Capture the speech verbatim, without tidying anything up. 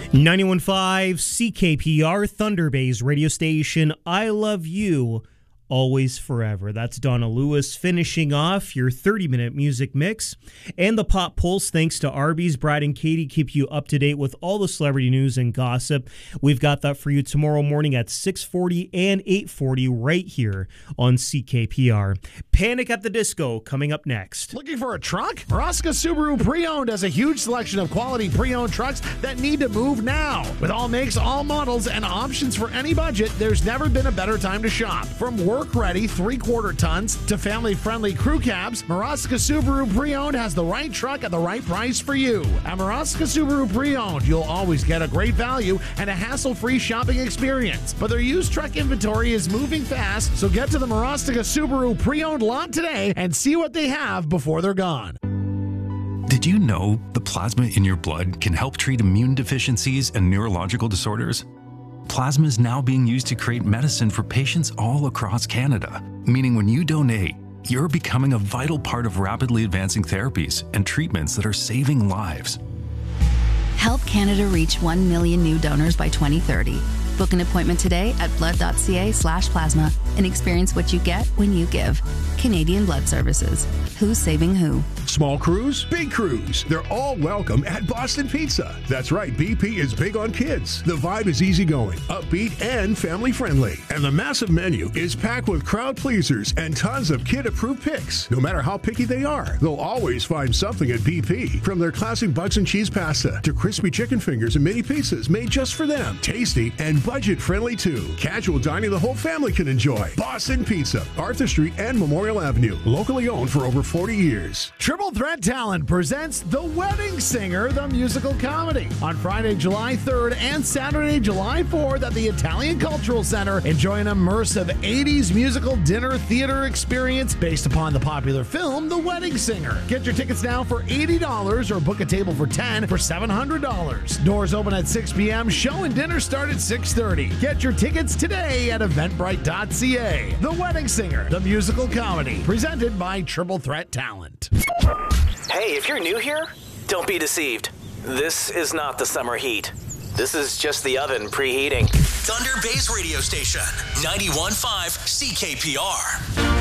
ninety-one point five C K P R, Thunder Bay's radio station. I love you, always forever. That's Donna Lewis finishing off your thirty-minute music mix. And the Pop Pulse, thanks to Arby's. Brad and Katie keep you up to date with all the celebrity news and gossip. We've got that for you tomorrow morning at six forty and eight forty right here on C K P R. Panic at the Disco coming up next. Looking for a truck? Muraska Subaru Pre-Owned has a huge selection of quality pre-owned trucks that need to move now. With all makes, all models, and options for any budget, there's never been a better time to shop. From work-ready three-quarter tons to family-friendly crew cabs, Muraska Subaru Pre-Owned has the right truck at the right price for you. At Muraska Subaru Pre-Owned, you'll always get a great value and a hassle-free shopping experience. But their used truck inventory is moving fast, so get to the Muraska Subaru Pre-Owned lot today and see what they have before they're gone. Did you know the plasma in your blood can help treat immune deficiencies and neurological disorders? Plasma is now being used to create medicine for patients all across Canada, meaning when you donate, you're becoming a vital part of rapidly advancing therapies and treatments that are saving lives. Help Canada reach one million new donors by twenty thirty. Book an appointment today at blood.ca slash plasma and experience what you get when you give. Canadian Blood Services. Who's saving who? Small crews, big crews. They're all welcome at Boston Pizza. That's right, B P is big on kids. The vibe is easygoing, upbeat, and family-friendly. And the massive menu is packed with crowd pleasers and tons of kid-approved picks. No matter how picky they are, they'll always find something at B P. From their classic bugs and cheese pasta to crispy chicken fingers and mini pizzas made just for them. Tasty and budget-friendly, too. Casual dining the whole family can enjoy. Boston Pizza, Arthur Street and Memorial Avenue. Locally owned for over forty years. Triple Threat Talent presents The Wedding Singer, the musical comedy. On Friday, July third and Saturday, July fourth at the Italian Cultural Center. Enjoy an immersive eighties musical dinner theater experience based upon the popular film, The Wedding Singer. Get your tickets now for eighty dollars or book a table for ten dollars for seven hundred dollars. Doors open at six p.m. Show and dinner start at six thirty. Get your tickets today at eventbrite dot c a. The Wedding Singer, the musical comedy, presented by Triple Threat Talent. Hey, if you're new here, don't be deceived. This is not the summer heat. This is just the oven preheating. Thunder Bay's radio station, ninety-one point five C K P R.